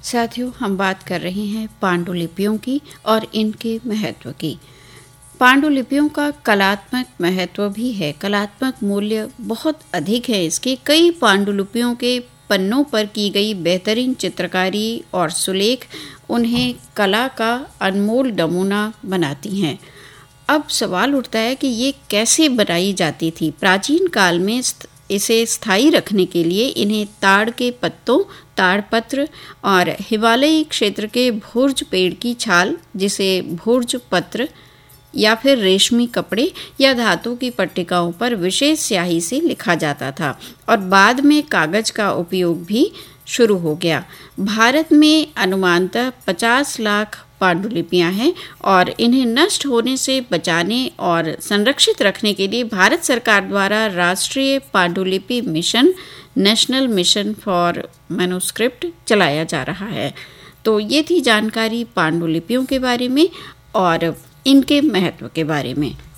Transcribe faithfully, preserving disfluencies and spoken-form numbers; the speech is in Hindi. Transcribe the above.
साथियों, हम बात कर रहे हैं पांडुलिपियों की और इनके महत्व की। पांडुलिपियों का कलात्मक महत्व भी है, कलात्मक मूल्य बहुत अधिक है इसके। कई पांडुलिपियों के पन्नों पर की गई बेहतरीन चित्रकारी और सुलेख उन्हें कला का अनमोल नमूना बनाती हैं। अब सवाल उठता है कि ये कैसे बनाई जाती थी। प्राचीन काल में इसे स्थायी रखने के लिए इन्हें ताड़ के पत्तों, ताड़पत्र और हिमालयी क्षेत्र के भुर्ज पेड़ की छाल, जिसे भुर्ज पत्र या फिर रेशमी कपड़े या धातु की पट्टिकाओं पर विशेष स्याही से लिखा जाता था और बाद में कागज का उपयोग भी शुरू हो गया। भारत में अनुमानतः पचास लाख पांडुलिपियां हैं और इन्हें नष्ट होने से बचाने और संरक्षित रखने के लिए भारत सरकार द्वारा राष्ट्रीय पांडुलिपि mission, national mission for manuscript चलाया जा रहा है। तो ये थी जानकारी पांडुलिपियों के बारे में और इनके महत्व के बारे में।